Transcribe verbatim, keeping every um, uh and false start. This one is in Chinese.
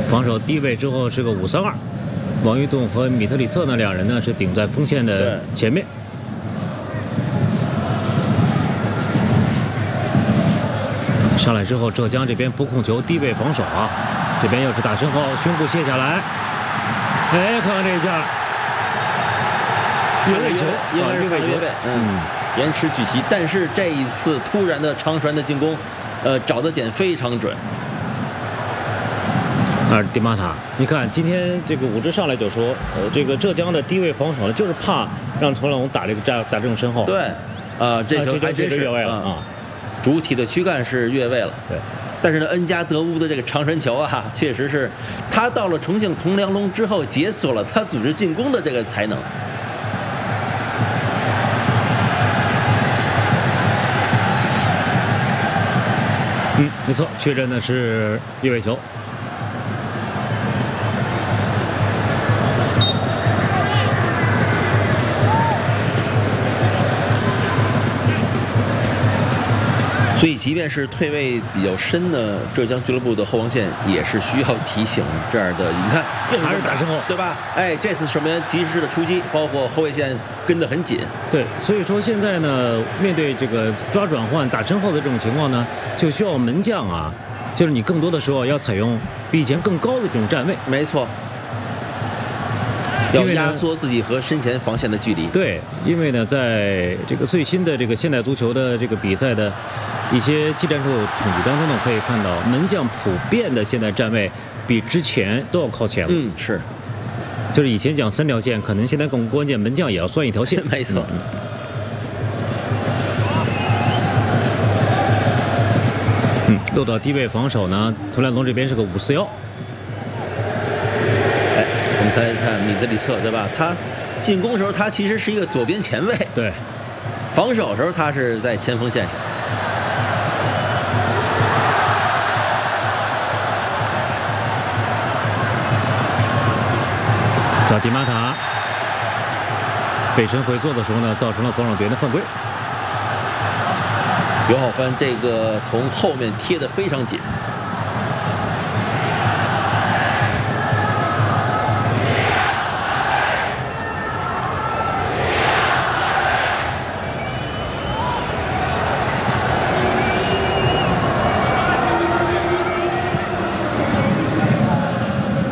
防守低位之后是个五三二，王玉栋和米特里策呢两人呢是顶在锋线的前面。上来之后，浙江这边不控球，低位防守啊，这边又是打身后，胸部卸下来，哎，看看这一下，越位球， 应该是越位球，嗯，延迟举旗，但是这一次突然的长传的进攻，呃，找的点非常准。 而迪马塔，你看今天这个武志上来就说，呃，这个浙江的低位防守呢，就是怕让陈龙打这个打打这种身后。 对，啊，这球还真是越位了啊。 主体的躯干是越位了， 对， 但是呢，恩加德乌的这个长传球啊，确实是他到了重庆铜梁龙之后，解锁了他组织进攻的这个才能。 嗯，没错，确认的是越位球。 所以，即便是退位比较深的浙江俱乐部的后防线，也是需要提醒这样的。你看， 还是打身后， 对吧？哎，这次守门员及时的出击，包括后卫线跟得很紧。 对，所以说现在呢，面对这个抓转换、打身后的这种情况呢，就需要门将啊，就是你更多的时候要采用比以前更高的这种站位。 没错。要压缩自己和身前防线的距离。 对，因为呢，在这个最新的这个现代足球的这个比赛的一些技战术统计当中呢，可以看到门将普遍的现在站位比之前都要靠前了。 嗯，是， 就是以前讲三条线，可能现在更关键，门将也要算一条线。 没错。嗯嗯，落到低位防守呢，图兰龙这边是个五四幺。 我们看一看米德里策，对吧？他进攻的时候，他其实是一个左边前卫； 对， 防守的时候，他是在前锋线上。 找迪马塔背身回做的时候呢，造成了防守队员的犯规。 刘浩帆这个从后面贴得非常紧。